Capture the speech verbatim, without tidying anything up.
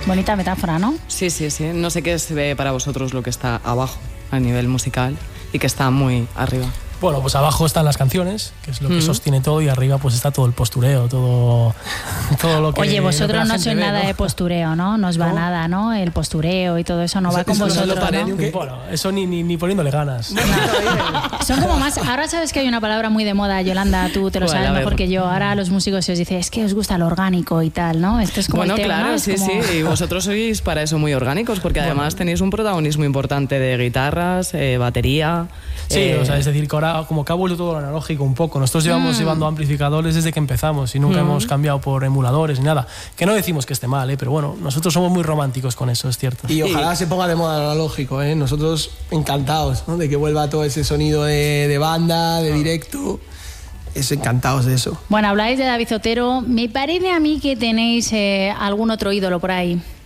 Bonita metáfora, ¿no? Sí, sí, sí. No sé qué se ve para vosotros lo que está abajo a nivel musical y que está muy arriba. Bueno, pues abajo están las canciones, que es lo que Mm. sostiene todo, y arriba pues está todo el postureo, todo, todo lo que... Oye, vosotros lo que la no gente sois ve, nada ¿no? de postureo, ¿no? No os va ¿Cómo? nada, ¿no? El postureo y todo eso no va Eso- con eso no vosotros, lo paré ¿no? ni un- Bueno, eso ni, ni, ni poniéndole ganas. Son como más... Ahora sabes que hay una palabra muy de moda, Yolanda, tú te lo ¿Cuál? sabes A mejor ver. que yo. Ahora a los músicos se os dice, es que os gusta lo orgánico y tal, ¿no? Esto es como Bueno, el tema, claro, ¿no? Es sí, como- sí. Y vosotros sois para eso muy orgánicos, porque además tenéis un protagonismo importante de guitarras, eh, batería. Sí, eh, o sea, es decir, que ahora como que ha vuelto todo lo analógico un poco. Nosotros llevamos Mm. llevando amplificadores desde que empezamos y nunca Mm. hemos cambiado por emuladores ni nada. Que no decimos que esté mal, ¿eh? Pero bueno, nosotros somos muy románticos con eso, es cierto. Y ojalá se ponga de moda el analógico, ¿eh? Nosotros encantados, ¿no? De que vuelva todo ese sonido de, de banda, de directo. Es encantados de eso. Bueno, habláis de David Otero. Me parece a mí que tenéis eh, algún otro ídolo por ahí.